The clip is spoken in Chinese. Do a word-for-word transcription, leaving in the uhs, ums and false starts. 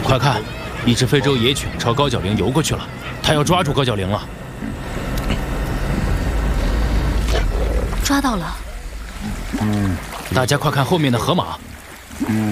快看，一只非洲野犬朝高脚羚游过去了，它要抓住高脚羚了。 抓到了。 嗯，大家快看后面的河马。嗯。